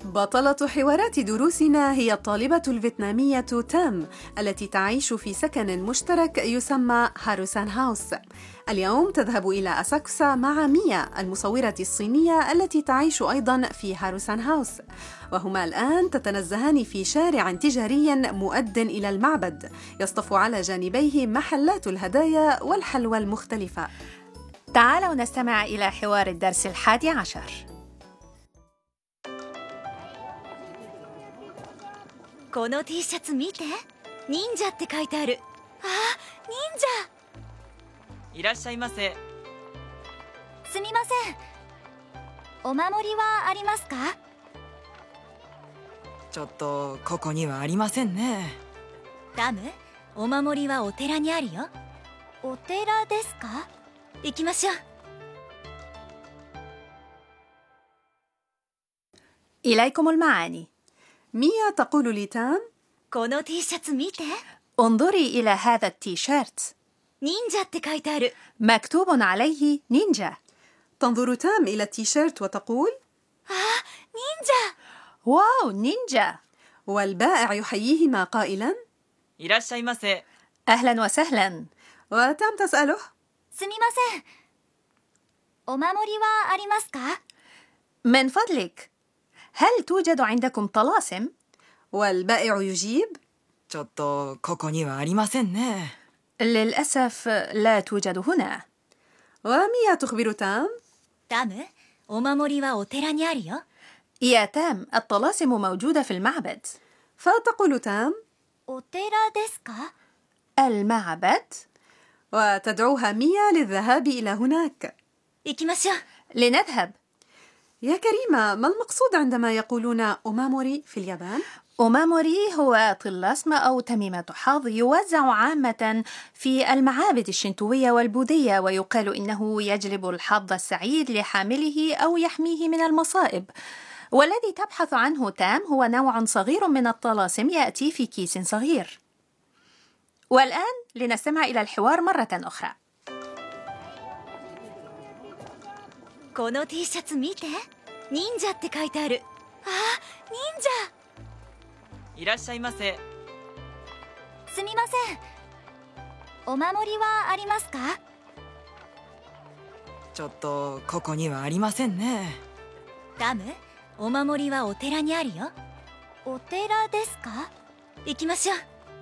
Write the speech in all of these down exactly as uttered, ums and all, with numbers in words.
بطلة حوارات دروسنا هي الطالبة الفيتنامية تام التي تعيش في سكن مشترك يسمى هاروسان هاوس. اليوم تذهب إلى أساكوسا مع ميا المصورة الصينية التي تعيش أيضاً في هاروسان هاوس، وهما الآن تتنزهان في شارع تجاري مؤد إلى المعبد يصطف على جانبيه محلات الهدايا والحلوى المختلفة. تعالوا نستمع إلى حوار الدرس الحادي عشر. この T シャツ見て、忍者って書いてある。あ、忍者。 いらっしゃいませ。 すみません。お守りはありますか？ ちょっとここにはありませんね。 ダム、お守りはお寺にあるよ。お寺ですか？行きましょう。 إليكم المعاني. ميا تقول لتام: この T シャツ見て。 انظري إلى هذا التيشيرت. 忍者って書いてある。 مكتوب عليه نينجا. تنظر تام إلى التيشيرت وتقول: あ、忍者。 واو، نينجا. والبائع يحييهما قائلاً: いらっしゃいませ。 أهلا وسهلا. وتام تسأله: すみません。お守りはありますか？ من فضلك، هل توجد عندكم طلاسم؟ والبائع يجيب: ちょっとここにはありませんね。 للأسف لا توجد هنا. وميا تخبر تام: ダム、お守りはお寺にあるよ。 يا تام، الطلاسم موجودة في المعبد. فتقول تام: お寺ですか？ المعبد؟ وتدعوها ميا للذهاب إلى هناك. 行きましょう。 لنذهب. يا كريمة، ما المقصود عندما يقولون أوماموري في اليابان؟ أوماموري هو طلاسم أو تميمة حظ يوزع عامة في المعابد الشنتوية والبوذية، ويقال إنه يجلب الحظ السعيد لحامله أو يحميه من المصائب. والذي تبحث عنه تام هو نوع صغير من الطلاسم يأتي في كيس صغير. والآن لنستمع إلى الحوار مرة أخرى. この T シャツ見て、忍者って書いてある。あ、忍者。 いらっしゃいませ。 すみません。お守りはありますか？ ちょっとここにはありませんね。 ダム、お守りはお寺にあるよ。お寺ですか？行きましょう。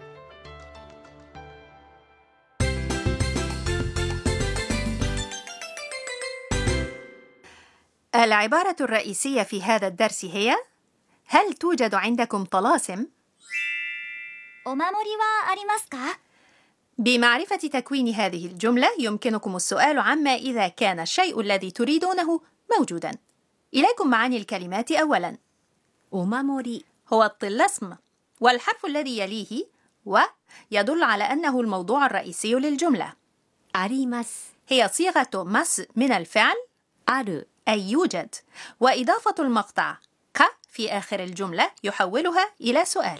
العبارة الرئيسية في هذا الدرس هي: هل توجد عندكم طلاسم؟ お守りはありますか？ بمعرفة تكوين هذه الجملة يمكنكم السؤال عما إذا كان الشيء الذي تريدونه موجودا. إليكم معاني الكلمات. أولا، お守り هو الطلسم، والحرف الذي يليه و يدل على أنه الموضوع الرئيسي للجملة. あります هي صيغة مس من الفعل ある أي يوجد، وإضافة المقطع ك في آخر الجملة يحولها إلى سؤال.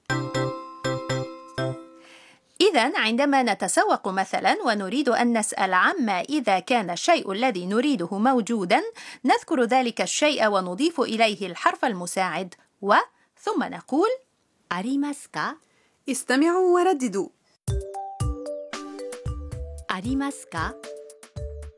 إذن عندما نتسوق مثلا ونريد أن نسأل عما إذا كان الشيء الذي نريده موجودا، نذكر ذلك الشيء ونضيف إليه الحرف المساعد و، ثم نقول ありますか？ استمعوا ورددوا. ありますか？